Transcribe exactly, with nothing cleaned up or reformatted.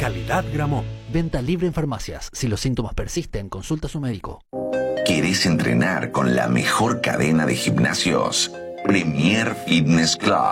Calidad Gramont. Venta libre en farmacias. Si los síntomas persisten, consulta a su médico. ¿Querés entrenar con la mejor cadena de gimnasios? Premier Fitness Club.